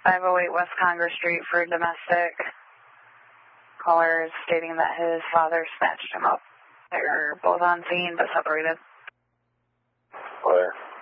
508 West Congress Street for domestic. Caller is stating that his father snatched him up. They're both on scene but separated. Where?